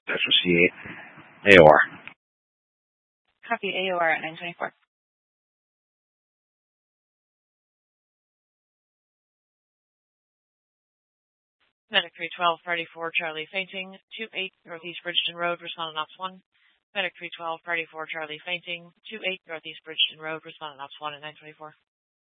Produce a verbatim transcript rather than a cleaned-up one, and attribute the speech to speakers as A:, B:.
A: That's for C A O R.
B: Copy A O R at nine twenty-four. Medic three twelve, party four, Charlie fainting, two eight Northeast Bridgeton Road, respondent ops one. Medic three twelve, party four, Charlie fainting, two eight Northeast Bridgeton Road, respondent ops one at nine twenty-four.